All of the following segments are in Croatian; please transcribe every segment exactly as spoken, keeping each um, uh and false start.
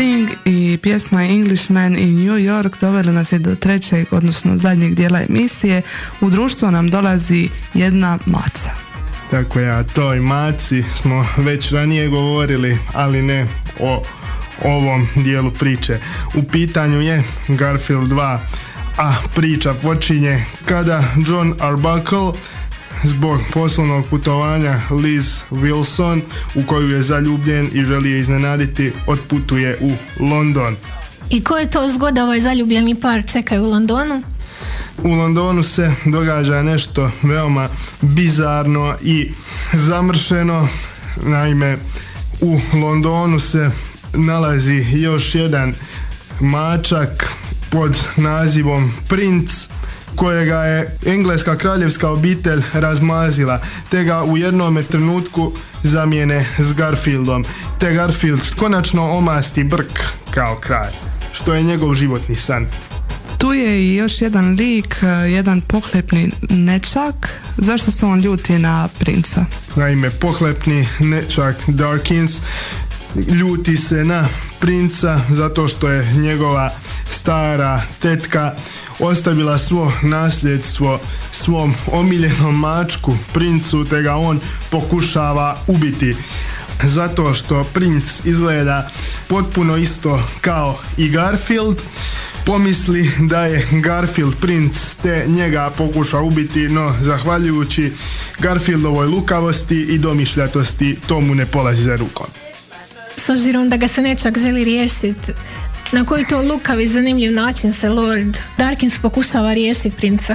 Sting i pjesma Englishman i New York doveli nas je do trećeg, odnosno zadnjeg dijela emisije. U društvo nam dolazi jedna maca. Tako je, a toj maci smo već ranije govorili, ali ne o ovom dijelu priče. U pitanju je Garfield dva, a priča počinje kada John Arbuckle zbog poslovnog putovanja Liz Wilson, u koju je zaljubljen i želi je iznenaditi, otputuje u London. I ko je to zgoda ovaj zaljubljeni par čekaju u Londonu? U Londonu se događa nešto veoma bizarno i zamršeno. Naime, u Londonu se nalazi još jedan mačak pod nazivom Princ, kojega je engleska kraljevska obitelj razmazila, te ga u jednome trenutku zamijene s Garfieldom, te Garfield konačno omasti brk kao kralj, što je njegov životni san. Tu je i još jedan lik, jedan pohlepni nečak. Zašto se on ljuti na princa? Naime, pohlepni nečak Darkins ljuti se na princa zato što je njegova stara tetka ostavila svo nasljedstvo svom omiljenom mačku princu, te ga on pokušava ubiti. Zato što princ izgleda potpuno isto kao i Garfield, pomisli da je Garfield princ, te njega pokuša ubiti, no zahvaljujući Garfieldovoj lukavosti i domišljatosti to mu ne polazi za rukom. S obzirom da ga se nečak želi riješiti, na koji to lukav i zanimljiv način se Lord Darkins pokušava riješiti princa?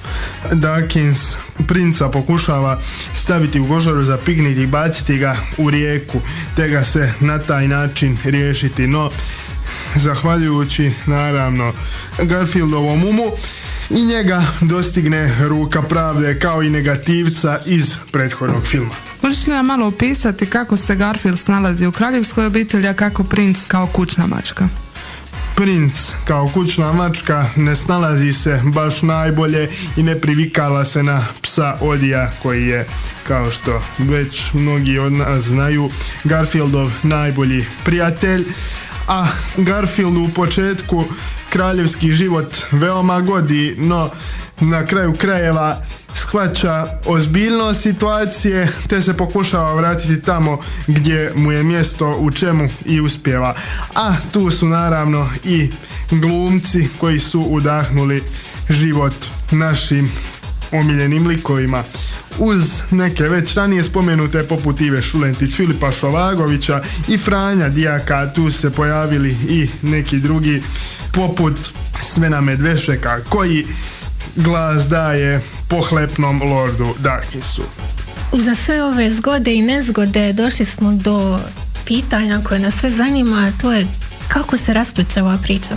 Darkins princa pokušava staviti u košaru za piknik i baciti ga u rijeku, te ga se na taj način riješiti, no zahvaljujući naravno Garfieldovom umu i njega dostigne ruka pravde kao i negativca iz prethodnog filma. Možeš li nam malo opisati kako se Garfield snalazi u kraljevskoj obitelji, a kako princ kao kućna mačka? Princ kao kućna mačka ne snalazi se baš najbolje i ne privikava se na psa Odija, koji je, kao što već mnogi od nas znaju, Garfieldov najbolji prijatelj. A Garfieldu u početku kraljevski život veoma godi, no na kraju krajeva shvaća ozbiljnost situacije, te se pokušava vratiti tamo gdje mu je mjesto, u čemu i uspijeva. A tu su naravno i glumci koji su udahnuli život našim omiljenim likovima. Uz neke već ranije spomenute poput Ive Šulentić, Filipa Šovagovića i Franja Dijaka, tu se pojavili i neki drugi poput Svena Medvešeka, koji glas daje pohlepnom Lordu Darkinsu. Uza sve ove zgode i nezgode došli smo do pitanja koje nas sve zanima, a to je kako se raspliče ova priča.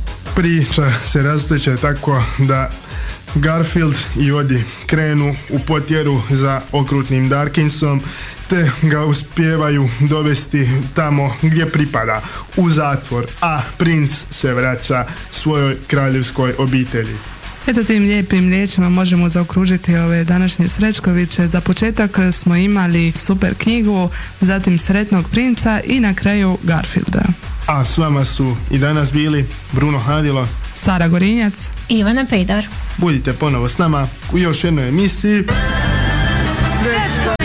Priča se raspliče tako da Garfield i Odi krenu u potjeru za okrutnim Darkinsom, te ga uspijevaju dovesti tamo gdje pripada, u zatvor, a princ se vraća svojoj kraljevskoj obitelji. Eto, tim lijepim riječima možemo zaokružiti ove današnje Srećkoviće. Za početak smo imali super knjigu, zatim Sretnog princa i na kraju Garfielda. A s vama su i danas bili Bruno Hadilo, Sara Gorinjac i Ivana Pejdar. Budite ponovo s nama u još jednoj emisiji Srećko!